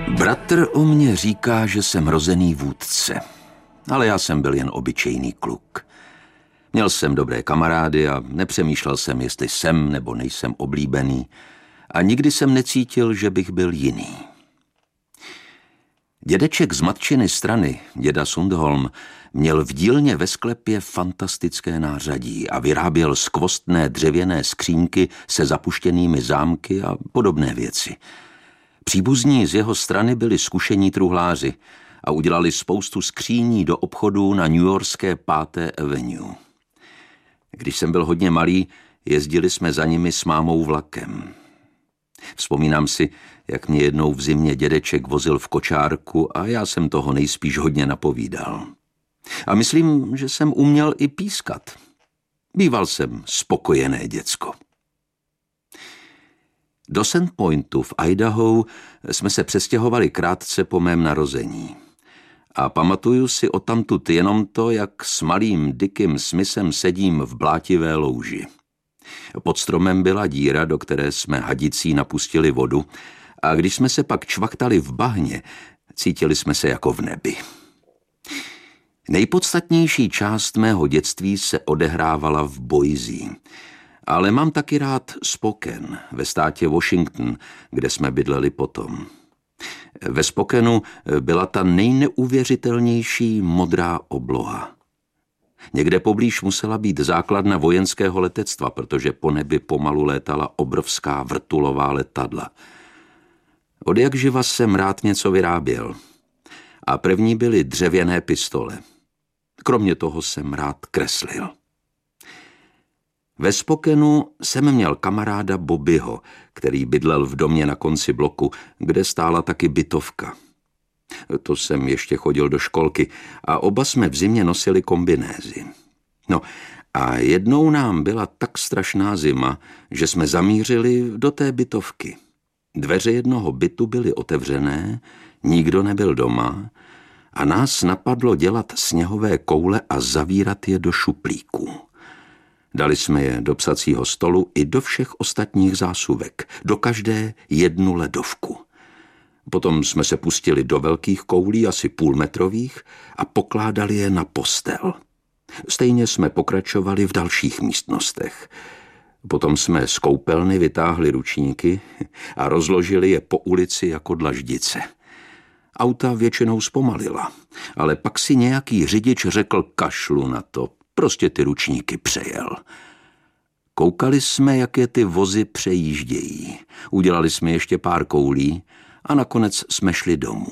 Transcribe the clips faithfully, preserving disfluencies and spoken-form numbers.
Bratr o mě říká, že jsem rozený vůdce, ale já jsem byl jen obyčejný kluk. Měl jsem dobré kamarády a nepřemýšlel jsem, jestli jsem nebo nejsem oblíbený, a nikdy jsem necítil, že bych byl jiný. Dědeček z matčiny strany, děda Sundholm, měl v dílně ve sklepě fantastické nářadí a vyráběl skvostné dřevěné skřínky se zapuštěnými zámky a podobné věci. Příbuzní z jeho strany byli zkušení truhláři a udělali spoustu skříní do obchodů na newyorské páté Avenue. Když jsem byl hodně malý, jezdili jsme za nimi s mámou vlakem. Vzpomínám si, jak mě jednou v zimě dědeček vozil v kočárku a já jsem toho nejspíš hodně napovídal. A myslím, že jsem uměl i pískat. Býval jsem spokojené děcko. Do Sandpointu v Idaho jsme se přestěhovali krátce po mém narození. A pamatuju si odtamtud jenom to, jak s malým Dickym Smithem sedím v blátivé louži. Pod stromem byla díra, do které jsme hadicí napustili vodu, a když jsme se pak čvachtali v bahně, cítili jsme se jako v nebi. Nejpodstatnější část mého dětství se odehrávala v Boise, ale mám taky rád Spokane ve státě Washington, kde jsme bydleli potom. Ve Spokanu byla ta nejneuvěřitelnější modrá obloha. Někde poblíž musela být základna vojenského letectva, protože po nebi pomalu létala obrovská vrtulová letadla. Odjakživa jsem rád něco vyráběl. A první byly dřevěné pistole. Kromě toho jsem rád kreslil. Ve Spokanu jsem měl kamaráda Bobbyho, který bydlel v domě na konci bloku, kde stála taky bytovka. To jsem ještě chodil do školky a oba jsme v zimě nosili kombinézy. No a jednou nám byla tak strašná zima, že jsme zamířili do té bytovky. Dveře jednoho bytu byly otevřené, nikdo nebyl doma a nás napadlo dělat sněhové koule a zavírat je do šuplíků. Dali jsme je do psacího stolu i do všech ostatních zásuvek, do každé jednu ledovku. Potom jsme se pustili do velkých koulí, asi půlmetrových, a pokládali je na postel. Stejně jsme pokračovali v dalších místnostech. Potom jsme z koupelny vytáhli ručníky a rozložili je po ulici jako dlaždice. Auta většinou zpomalila, ale pak si nějaký řidič řekl kašlu na to, prostě ty ručníky přejel. Koukali jsme, jak je ty vozy přejíždějí. Udělali jsme ještě pár koulí a nakonec jsme šli domů.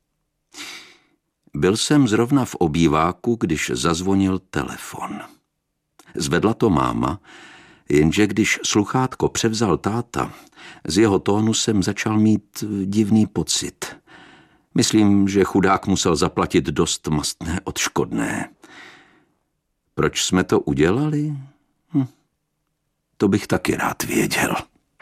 Byl jsem zrovna v obýváku, když zazvonil telefon. Zvedla to máma, jenže když sluchátko převzal táta, z jeho tónu jsem začal mít divný pocit. Myslím, že chudák musel zaplatit dost mastné odškodné. Proč jsme to udělali? Hm. To bych taky rád věděl.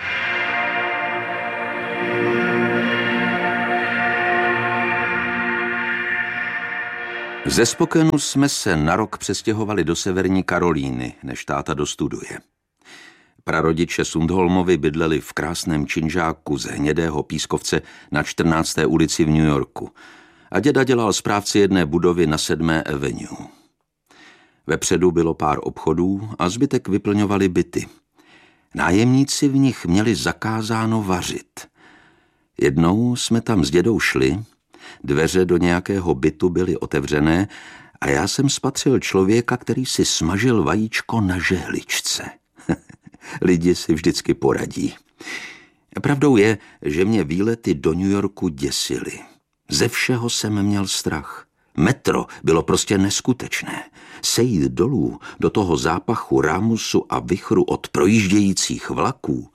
Ze Spokanu jsme se na rok přestěhovali do Severní Karolíny, než táta dostuduje. Prarodiče Sundholmovi bydleli v krásném činžáku z hnědého pískovce na čtrnácté ulici v New Yorku a děda dělal správci jedné budovy na sedmé Avenue. Vepředu bylo pár obchodů a zbytek vyplňovali byty. Nájemníci v nich měli zakázáno vařit. Jednou jsme tam s dědou šli, dveře do nějakého bytu byly otevřené a já jsem spatřil člověka, který si smažil vajíčko na žehličce. Lidi si vždycky poradí. Pravdou je, že mě výlety do New Yorku děsily. Ze všeho jsem měl strach. Metro bylo prostě neskutečné. Sejít dolů do toho zápachu rámusu a vichru od projíždějících vlaků.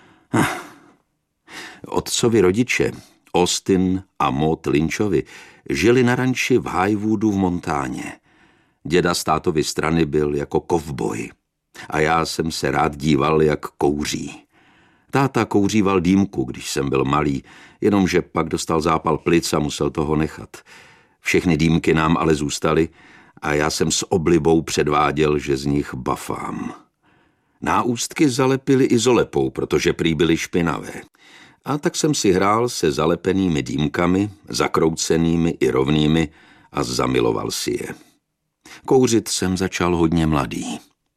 Otcovi rodiče, Austin a Maud Lynchovi, žili na ranči v Highwoodu v Montáně. Děda z tátovy strany byl jako kovboj a já jsem se rád díval, jak kouří. Táta kouříval dýmku, když jsem byl malý, jenomže pak dostal zápal plic a musel toho nechat. Všechny dýmky nám ale zůstaly a já jsem s oblibou předváděl, že z nich bafám. Náústky zalepili izolepou, protože prý byly špinavé. A tak jsem si hrál se zalepenými dýmkami, zakroucenými i rovnými a zamiloval si je. Kouřit jsem začal hodně mladý.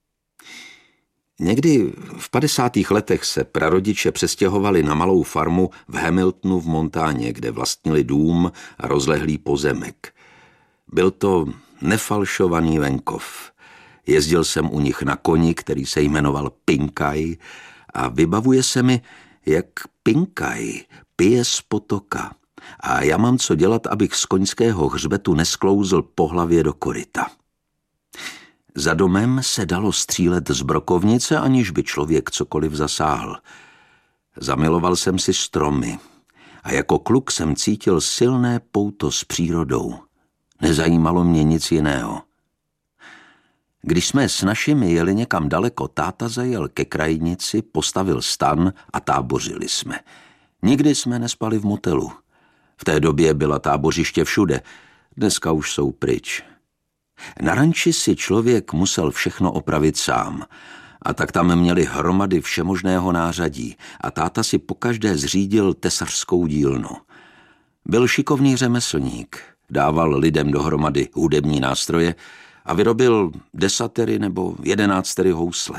Někdy v padesátých letech se prarodiče přestěhovali na malou farmu v Hamiltonu v Montáně, kde vlastnili dům a rozlehlý pozemek. Byl to nefalšovaný venkov. Jezdil jsem u nich na koni, který se jmenoval Pinkaj, a vybavuje se mi, jak Pinkaj pije z potoka a já mám co dělat, abych z koňského hřbetu nesklouzl po hlavě do koryta. Za domem se dalo střílet z brokovnice, aniž by člověk cokoliv zasáhl. Zamiloval jsem si stromy a jako kluk jsem cítil silné pouto s přírodou. Nezajímalo mě nic jiného. Když jsme s našimi jeli někam daleko, táta zajel ke krajnici, postavil stan a tábořili jsme. Nikdy jsme nespali v motelu. V té době byla tábořiště všude, dneska už jsou pryč. Na ranči si člověk musel všechno opravit sám, a tak tam měli hromady všemožného nářadí a táta si pokaždé zřídil tesařskou dílnu. Byl šikovný řemeslník, dával lidem dohromady hudební nástroje a vyrobil desatery nebo jedenáctery housle.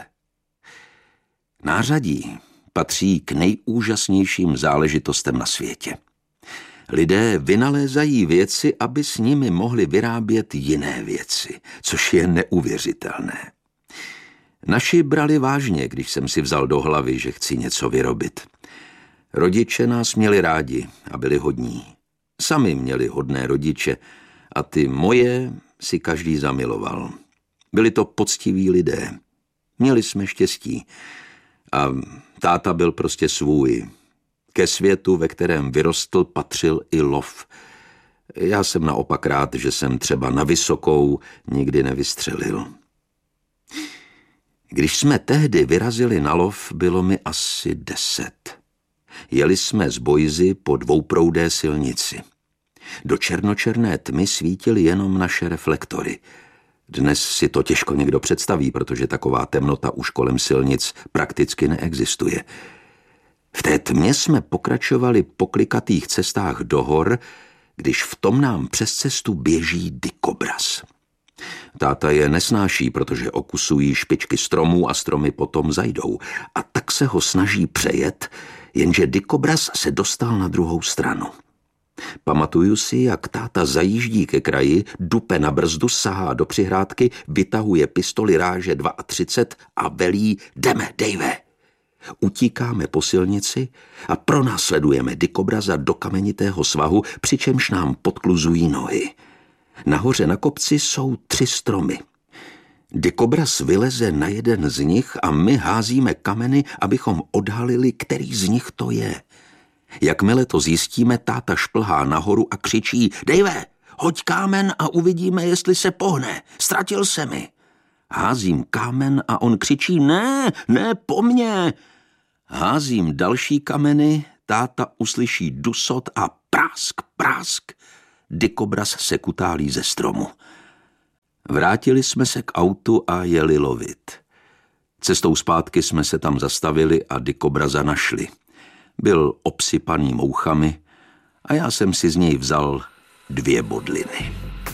Nářadí patří k nejúžasnějším záležitostem na světě. Lidé vynalézají věci, aby s nimi mohli vyrábět jiné věci, což je neuvěřitelné. Naši brali vážně, když jsem si vzal do hlavy, že chci něco vyrobit. Rodiče nás měli rádi a byli hodní. Sami měli hodné rodiče a ty moje si každý zamiloval. Byli to poctiví lidé. Měli jsme štěstí a táta byl prostě svůj. Ke světu, ve kterém vyrostl, patřil i lov. Já jsem naopak rád, že jsem třeba na vysokou nikdy nevystřelil. Když jsme tehdy vyrazili na lov, bylo mi asi deset. Jeli jsme z Boise po dvouproudé silnici. Do černočerné tmy svítily jenom naše reflektory. Dnes si to těžko někdo představí, protože taková temnota už kolem silnic prakticky neexistuje. V té tmě jsme pokračovali po klikatých cestách do hor, když v tom nám přes cestu běží dikobraz. Táta je nesnáší, protože okusují špičky stromů a stromy potom zajdou. A tak se ho snaží přejet, jenže dikobraz se dostal na druhou stranu. Pamatuju si, jak táta zajíždí ke kraji, dupe na brzdu, sahá do přihrádky, vytahuje pistoli ráže třicet dva a velí: jdeme, Dave. Utíkáme po silnici a pronásledujeme dikobraza do kamenitého svahu, přičemž nám podkluzují nohy. Nahoře na kopci jsou tři stromy. Dikobraz vyleze na jeden z nich a my házíme kameny, abychom odhalili, který z nich to je. Jakmile to zjistíme, táta šplhá nahoru a křičí: Dave, hoď kámen a uvidíme, jestli se pohne. Ztratil se mi. Házím kámen a on křičí: ne, ne, po mně. Házím další kameny, táta uslyší dusot a prásk, prásk. Dikobraz se kutálí ze stromu. Vrátili jsme se k autu a jeli lovit. Cestou zpátky jsme se tam zastavili a dikobraza našli. Byl obsypaný mouchami a já jsem si z něj vzal dvě bodliny.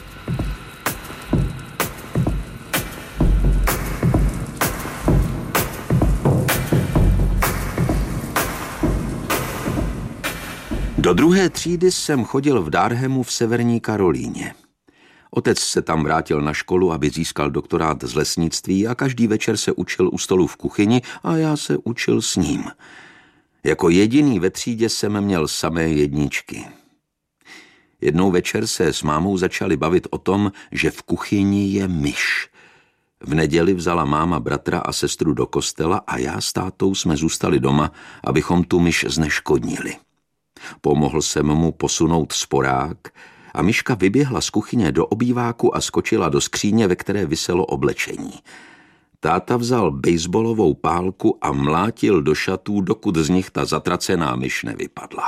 Do druhé třídy jsem chodil v Durhamu v Severní Karolíně. Otec se tam vrátil na školu, aby získal doktorát z lesnictví a každý večer se učil u stolu v kuchyni a já se učil s ním. Jako jediný ve třídě jsem měl samé jedničky. Jednou večer se s mámou začali bavit o tom, že v kuchyni je myš. V neděli vzala máma bratra a sestru do kostela a já s tátou jsme zůstali doma, abychom tu myš zneškodnili. Pomohl jsem mu posunout sporák a myška vyběhla z kuchyně do obýváku a skočila do skříně, ve které viselo oblečení. Táta vzal baseballovou pálku a mlátil do šatů, dokud z nich ta zatracená myš nevypadla.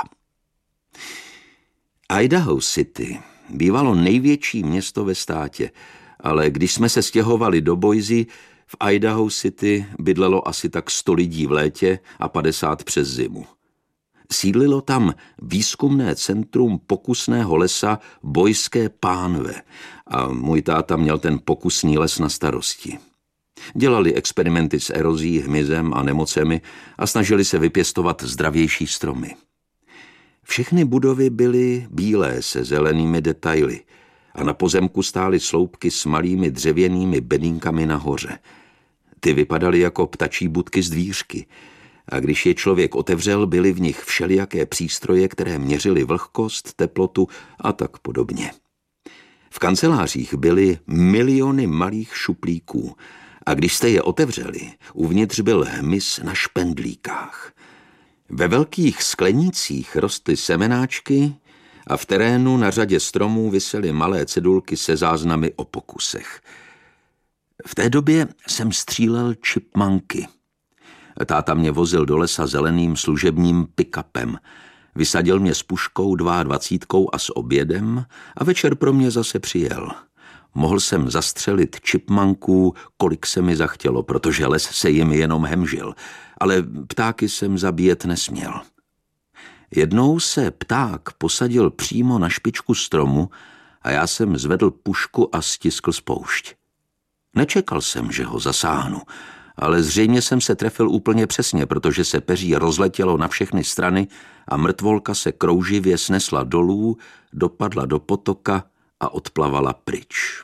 Idaho City bývalo největší město ve státě, ale když jsme se stěhovali do Boise, v Idaho City bydlelo asi tak sto lidí v létě a padesát přes zimu. Sídlilo tam výzkumné centrum pokusného lesa Bojské pánve a můj táta měl ten pokusný les na starosti. Dělali experimenty s erozí, hmyzem a nemocemi a snažili se vypěstovat zdravější stromy. Všechny budovy byly bílé se zelenými detaily a na pozemku stály sloupky s malými dřevěnými bedínkami nahoře. Ty vypadaly jako ptačí budky z dvířky a když je člověk otevřel, byly v nich všelijaké přístroje, které měřily vlhkost, teplotu a tak podobně. V kancelářích byly miliony malých šuplíků a když jste je otevřeli, uvnitř byl hmyz na špendlíkách. Ve velkých sklenících rostly semenáčky a v terénu na řadě stromů visely malé cedulky se záznamy o pokusech. V té době jsem střílel čipmanky. Táta mě vozil do lesa zeleným služebním pick-upem. Vysadil mě s puškou dvaadvacítkou a s obědem a večer pro mě zase přijel. Mohl jsem zastřelit čipmanků, kolik se mi zachtělo, protože les se jimi jenom hemžil, ale ptáky jsem zabíjet nesměl. Jednou se pták posadil přímo na špičku stromu a já jsem zvedl pušku a stiskl spoušť. Nečekal jsem, že ho zasáhnu, ale zřejmě jsem se trefil úplně přesně, protože se peří rozletělo na všechny strany a mrtvolka se krouživě snesla dolů, dopadla do potoka a odplavala pryč.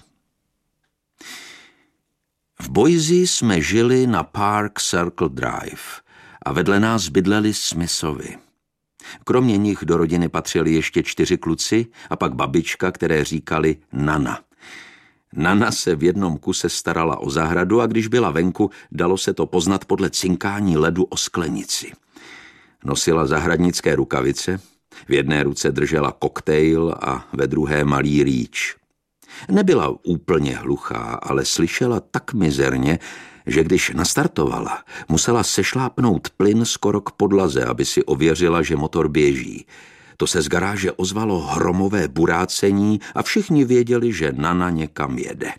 V Boise jsme žili na Park Circle Drive a vedle nás bydleli Smithovi. Kromě nich do rodiny patřili ještě čtyři kluci a pak babička, které říkali Nana. Nana se v jednom kuse starala o zahradu a když byla venku, dalo se to poznat podle cinkání ledu o sklenici. Nosila zahradnické rukavice, v jedné ruce držela koktejl a ve druhé malý rýč. Nebyla úplně hluchá, ale slyšela tak mizerně, že když nastartovala, musela sešlápnout plyn skoro k podlaze, aby si ověřila, že motor běží. To se z garáže ozvalo hromové burácení a všichni věděli, že Nana někam jede.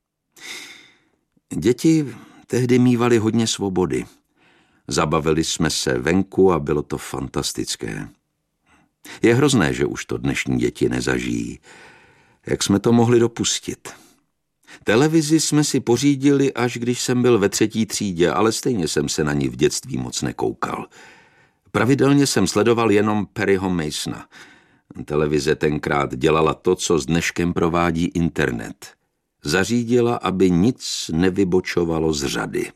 Děti tehdy mívali hodně svobody. Zabavili jsme se venku a bylo to fantastické. Je hrozné, že už to dnešní děti nezažijí. Jak jsme to mohli dopustit? Televizi jsme si pořídili, až když jsem byl ve třetí třídě, ale stejně jsem se na ní v dětství moc nekoukal. Pravidelně jsem sledoval jenom Perryho Masona. Televize tenkrát dělala to, co s dneškem provádí internet. Zařídila, aby nic nevybočovalo z řady.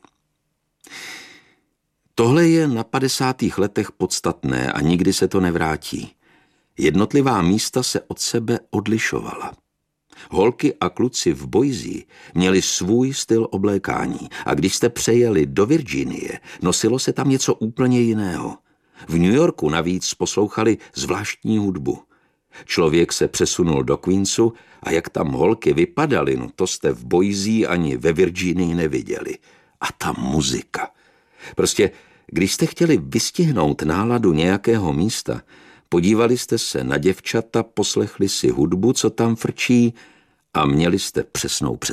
Tohle je na padesátých letech podstatné a nikdy se to nevrátí. Jednotlivá místa se od sebe odlišovala. Holky a kluci v Boise měli svůj styl oblékání a když jste přejeli do Virginie, nosilo se tam něco úplně jiného. V New Yorku navíc poslouchali zvláštní hudbu. Člověk se přesunul do Queensu a jak tam holky vypadaly, no to jste v Boise ani ve Virginii neviděli. A ta muzika. Prostě, když jste chtěli vystihnout náladu nějakého místa, podívali jste se na děvčata, poslechli si hudbu, co tam frčí a měli jste přesnou představu.